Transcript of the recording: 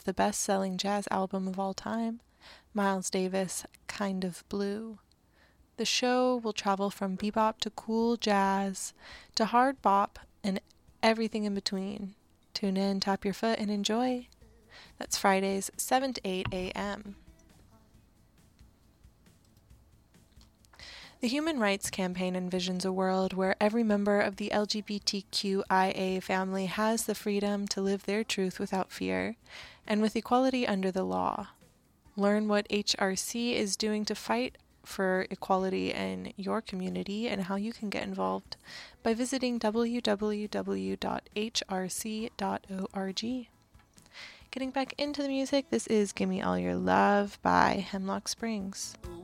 the best-selling jazz album of all time, Miles Davis' Kind of Blue. The show will travel from bebop to cool jazz to hard bop and everything in between. Tune in, tap your foot, and enjoy. That's Fridays, 7 to 8 a.m. The Human Rights Campaign envisions a world where every member of the LGBTQIA family has the freedom to live their truth without fear and with equality under the law. Learn what HRC is doing to fight for equality in your community and how you can get involved by visiting www.hrc.org. Getting back into the music, this is Gimme All Your Love by Hemlock Springs.